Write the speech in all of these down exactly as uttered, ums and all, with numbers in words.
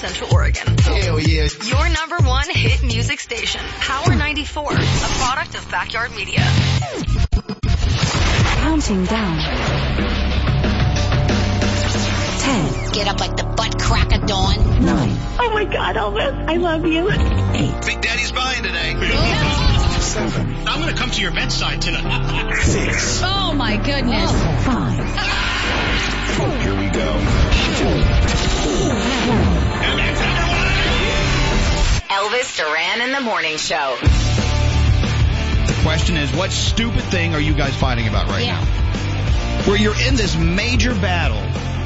Central Oregon. Hell yeah. Your number one hit music station, Power ninety-four, a product of Backyard Media. Counting down. Ten. Get up like the butt crack of dawn. Nine. Oh my God, Elvis, I love you. Eight. Big Daddy's buying today. Seven. I'm going to come to your bedside tonight. Six. Oh my goodness. Five. Four. Here we go. Elvis Duran in the Morning Show. The question is, what stupid thing are you guys fighting about right Yeah. now? Where you're in this major battle,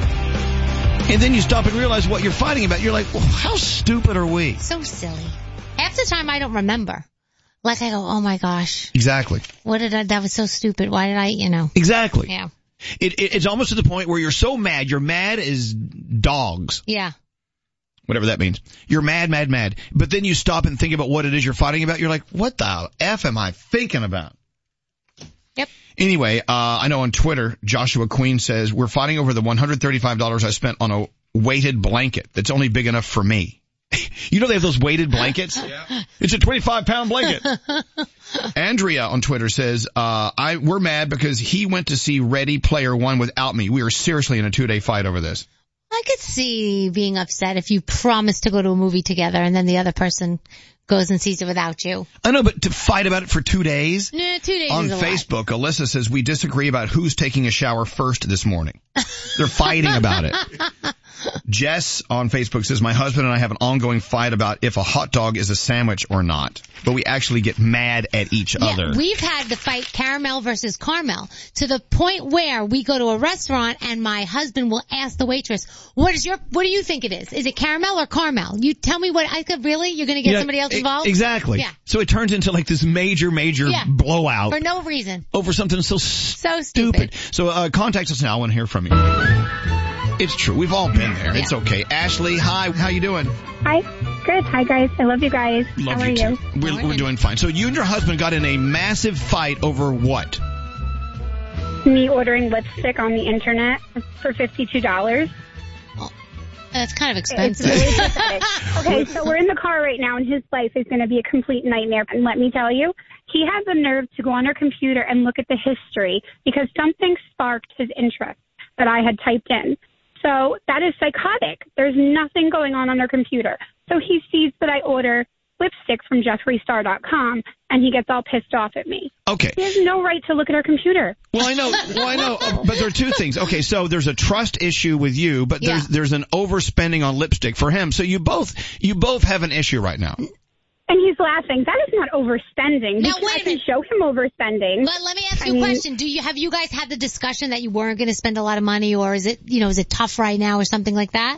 and then you stop and realize what you're fighting about. You're like, well, how stupid are we? So silly. Half the time I don't remember. Like I go, oh my gosh, Exactly. what did I, that was so stupid. Why did I, you know? Exactly. Yeah. It, it, it's almost to the point where you're so mad. You're mad as dogs. Yeah. Whatever that means. You're mad, mad, mad. But then you stop and think about what it is you're fighting about. You're like, what the F am I thinking about? Yep. Anyway, uh, I know on Twitter, Joshua Queen says, we're fighting over the one hundred thirty-five dollars I spent on a weighted blanket that's only big enough for me. You know they have those weighted blankets? Yeah. It's a twenty-five pound blanket. Andrea on Twitter says, uh, I, we're mad because he went to see Ready Player One without me. We are seriously in a two day fight over this. I could see being upset if you promise to go to a movie together and then the other person goes and sees it without you. I know, but to fight about it for two days? Nah, two days On is a lot. Facebook, Alyssa says, we disagree about who's taking a shower first this morning. They're fighting about it. Jess on Facebook says, my husband and I have an ongoing fight about if a hot dog is a sandwich or not. But we actually get mad at each Yeah, other. we've had the fight caramel versus caramel to the point where we go to a restaurant and my husband will ask the waitress, what is your, what do you think it is? Is it caramel or caramel? You tell me what I could, really? You're going to get Yeah, somebody else e- involved? Exactly. Yeah. So it turns into like this major, major Yeah. blowout For no reason. over something so, So stupid. stupid. So uh, contact us now. I want to hear from you. It's true. We've all been there. It's okay. Ashley, hi. How you doing? Hi. Good. Hi, guys. I love you guys. Love How are you you? too. We're, we're doing fine. So you and your husband got in a massive fight over what? Me ordering lipstick on the internet for fifty-two dollars. That's kind of It's expensive. really pathetic. Okay, so we're in the car right now, and his life is going to be a complete nightmare. And let me tell you, he had the nerve to go on our computer and look at the history because something sparked his interest that I had typed in. So that is psychotic. There's nothing going on on our computer. So he sees that I order lipstick from Jeffree Star dot com, and he gets all pissed off at me. Okay. He has no right to look at our computer. Well, I know. Well, I know. Uh, But there are two things. Okay, so there's a trust issue with you, but there's Yeah. there's an overspending on lipstick for him. So you both you both have an issue right now. And he's laughing. That is not overspending. Now, Because wait a I can minute. show him overspending. But let me ask I you a mean- question. Do you, have you guys had the discussion that you weren't going to spend a lot of money, or is it, you know, is it tough right now or something like that?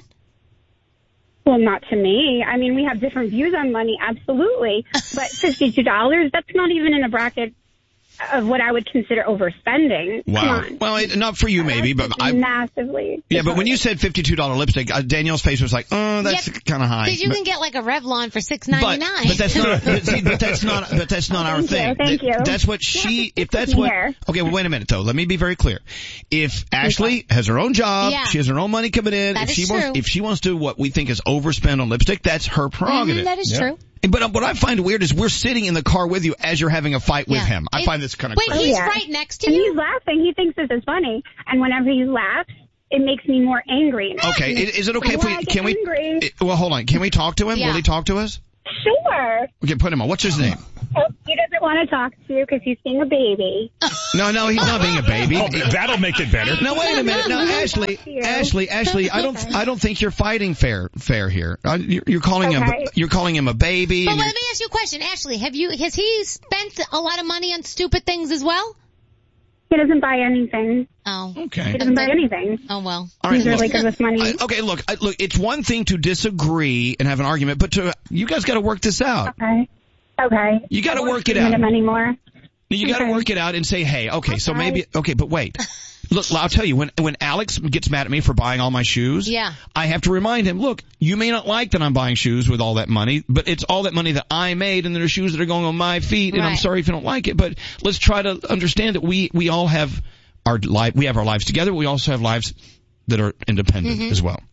Well, not to me. I mean, we have different views on money, absolutely. But fifty-two dollars, that's not even in a bracket of what I would consider overspending. Come Wow. on. Well, it, not for you maybe, but That's I. massively. Yeah, but when you said fifty-two dollars lipstick, uh, Danielle's face was like, oh, that's Yep. kind of high. Because you But- can get like a Revlon for six But, ninety-nine. but that's not. But, see, but that's not. But that's not our Thank you, thing. thank That- you. That's what Yeah, she. but If that's it's what. here. Okay, well, wait a minute though. Let me be very clear. If Ashley has her own job, Yeah. she has her own money coming in. That if is she true. wants, if she wants to do what we think is overspend on lipstick, that's her prerogative. Mhm, that is true. But uh, what I find weird is we're sitting in the car with you as you're having a fight with Yeah. him. I It- find this kind of Wait, crazy. he's Yeah. right next to And you? he's laughing. He thinks this is funny. And whenever he laughs, it makes me more angry. Okay, i- is it okay if Why we I get can we? angry? i- Well, hold on. Can we talk to him? Yeah. Will he talk to us? Sure. Okay, put him on. What's his name? Oh, he doesn't want to talk to you because he's being a baby. No, no, he's not being a baby. Oh, that'll make it better. No, wait a minute. No, Ashley, Ashley, Ashley, I don't, I don't think you're fighting fair, fair here. Uh, You're, you're calling him, Okay. you're calling him a baby. But and let you're- me ask you a question. Ashley, have you, has he spent a lot of money on stupid things as well? He doesn't buy anything. Oh. He Okay. doesn't buy anything. Oh, well. All right. He's really Look, good with money. I- okay, look, I- look, it's one thing to disagree and have an argument, but to, you guys got to work this out. Okay. Okay. You got to I won't work it spend out. him anymore. You got to Okay. work it out and say, hey, okay, so Okay. maybe, okay, but wait. Look, I'll tell you, when when Alex gets mad at me for buying all my shoes, Yeah. I have to remind him, look, you may not like that I'm buying shoes with all that money, but it's all that money that I made, and there are shoes that are going on my feet, and I'm Right. sorry if you don't like it, but let's try to understand that we we all have our life, we have our lives together, but we also have lives that are independent Mm-hmm. as well.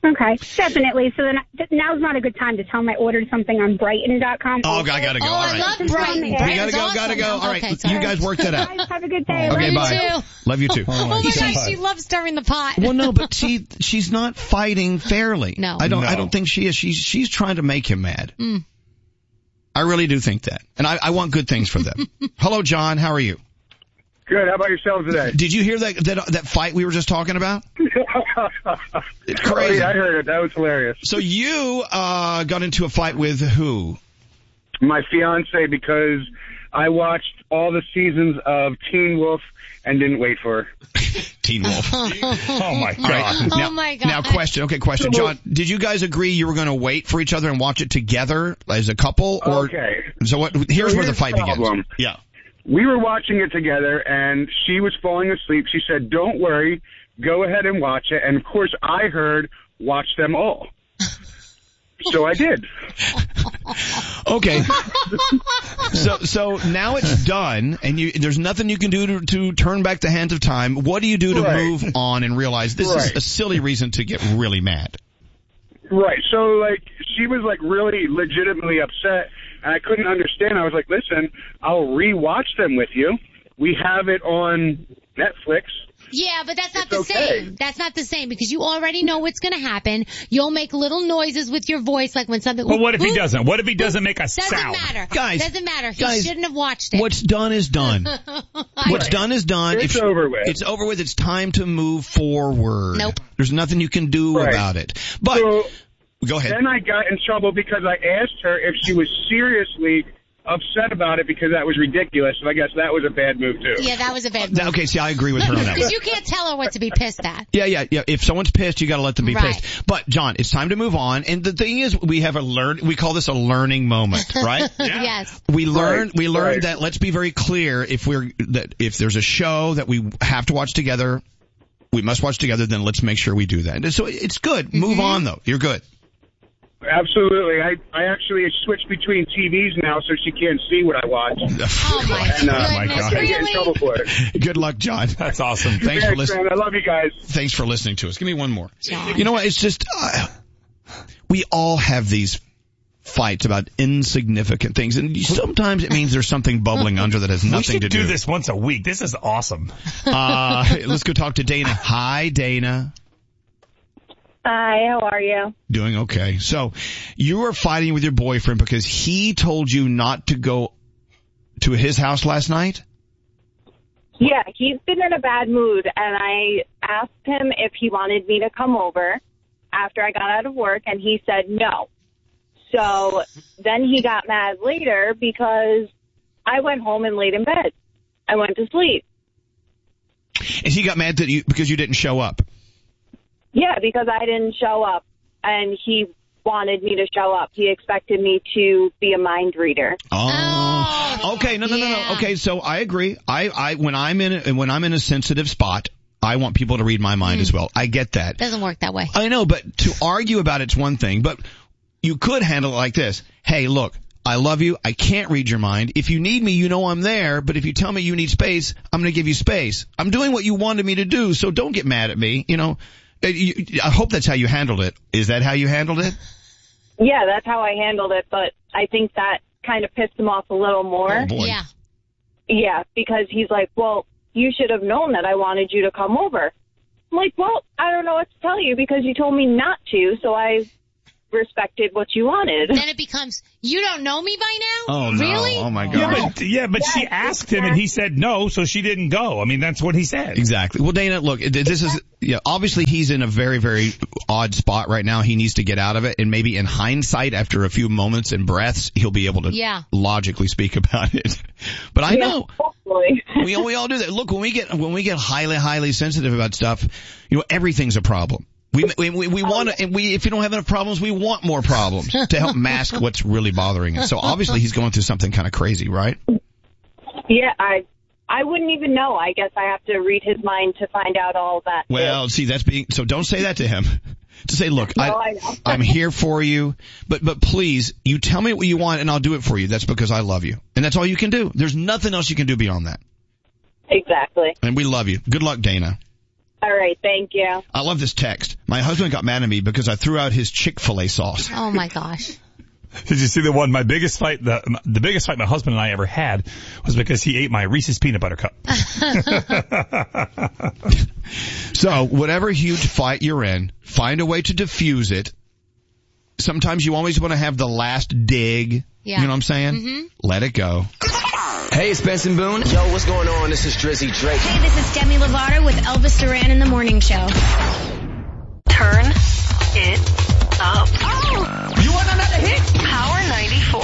Okay, definitely. So then now's not a good time to tell him I ordered something on Brighton dot com. Oh, I gotta go. Oh, All I right. love Brighton. We We Brighton's gotta go, awesome. gotta go. All right, Okay, you sorry. guys work that out. Guys, have a good day. Okay, You bye. too. Love you too. Oh my gosh, she loves stirring the pot. Well, no, but she she's not fighting fairly. No. I don't. I No. don't think she is. She's she's trying to make him mad. Mm. I really do think that, and I, I want good things for them. Hello, John. How are you? Good. How about yourself today? Did you hear that that that fight we were just talking about? It's crazy. Oh, yeah, I heard it. That was hilarious. So you uh got into a fight with who? My fiance, because I watched all the seasons of Teen Wolf and didn't wait for her. Teen Wolf. Oh my All right. God. Oh Now, my God. now question. Okay, question. John, did you guys agree you were going to wait for each other and watch it together as a couple? Or Okay. So what? Here's So where the here's fight the begins. problem. Yeah. We were watching it together, and she was falling asleep. She said, "Don't worry, go ahead and watch it." And of course, I heard, "Watch them all." So I did. Okay. so so now it's done, and you there's nothing you can do to, to turn back the hands of time. What do you do to Right. move on and realize this is Right. a silly reason to get really mad? Right. So, like, she was, like, really legitimately upset, and I couldn't understand. I was like, listen, I'll rewatch them with you. We have it on Netflix. Yeah, but that's not It's the okay. same. That's not the same because you already know what's going to happen. You'll make little noises with your voice like when something... But what if he Oop, doesn't? What if he doesn't make a Doesn't sound? matter. Guys, Doesn't matter. He guys, shouldn't have watched it. What's done is done. What's done is done. It's If- over with. It's over with. It's time to move forward. Nope. There's nothing you can do Right. about it. But So go ahead. then I got in trouble because I asked her if she was seriously upset about it because that was ridiculous, and I guess that was a bad move, too. Yeah, that was a bad move. Okay, see, I agree with her on that one. Because you can't tell her what to be pissed at. Yeah, yeah, yeah. If someone's pissed, you got to let them be Right. pissed. But John, it's time to move on. And the thing is, we have a learn. We call this a learning moment, right? Yes. We learn. Right, we learned right. that. Let's be very clear. If we're that if there's a show that we have to watch together, we must watch together. Then let's make sure we do that. And so it's good. Move on, though. You're good. Absolutely. I, I actually switched between T Vs now so she can't see what I watch. Oh my And, uh, my goodness, God. I get in trouble really? for it. Good luck, John. That's awesome. Thanks for Thanks, listening. man. I love you guys. Thanks for listening to us. Give me one more. John. You know what? It's just uh, we all have these fights about insignificant things, and sometimes it means there's something bubbling under that has We nothing should to do do. this once a week. This is awesome. Uh, let's go talk to Dana. Hi, Dana. Hi, how are you? Doing okay. So you were fighting with your boyfriend because he told you not to go to his house last night? Yeah, he's been in a bad mood, and I asked him if he wanted me to come over after I got out of work, and he said no. So then he got mad later because I went home and laid in bed. I went to sleep. And he got mad that you because you didn't show up. Yeah, because I didn't show up, and he wanted me to show up. He expected me to be a mind reader. Oh. Okay, no, no, no, no. Yeah. Okay, so I agree. I, I, when I'm in, a, when I'm in a sensitive spot, I want people to read my mind as well. I get that. Doesn't work that way. I know, but to argue about it's one thing, but you could handle it like this. Hey, look, I love you. I can't read your mind. If you need me, you know I'm there, but if you tell me you need space, I'm going to give you space. I'm doing what you wanted me to do, so don't get mad at me, you know. Uh, you- I hope that's how you handled it. Is that how you handled it? Yeah, that's how I handled it, but I think that kind of pissed him off a little more. Oh, boy. Yeah. Yeah, because he's like, well, you should have known that I wanted you to come over. I'm like, well, I don't know what to tell you because you told me not to, so I respected what you wanted. Then it becomes, you don't know me by now? Oh, no. Really? Oh, my God. Yeah, but, yeah, but she asked him and he said no, so she didn't go. I mean, that's what he said. Exactly. Well, Dana, look, this is, yeah, obviously he's in a very, very odd spot right now. He needs to get out of it. And maybe in hindsight, after a few moments and breaths, he'll be able to Yeah. logically speak about it. But I know. Hopefully. we, we all do that. Look, when we get, when we get highly, highly sensitive about stuff, you know, everything's a problem. We, we, we, we want to, and we, if you don't have enough problems, we want more problems to help mask what's really bothering us. So obviously he's going through something kind of crazy, right? Yeah, I I wouldn't even know. I guess I have to read his mind to find out all that. Well, see, that's being, so don't say that to him. To say, look, No, I, I know. I'm here for you, but, but please, you tell me what you want and I'll do it for you. That's because I love you. And that's all you can do. There's nothing else you can do beyond that. Exactly. And we love you. Good luck, Dana. All right, thank you. I love this text. My husband got mad at me because I threw out his Chick-fil-A sauce. Oh my gosh. Did you see the one? My biggest fight, the the biggest fight my husband and I ever had was because he ate my Reese's peanut butter cup. So, whatever huge fight you're in, find a way to diffuse it. Sometimes you always want to have the last dig. Yeah. You know what I'm saying? Mm-hmm. Let it go. Hey, it's Benson Boone. Yo, what's going on? This is Drizzy Drake. Hey, this is Demi Lovato with Elvis Duran in the Morning Show. Turn it up. You want another hit? Power ninety-four.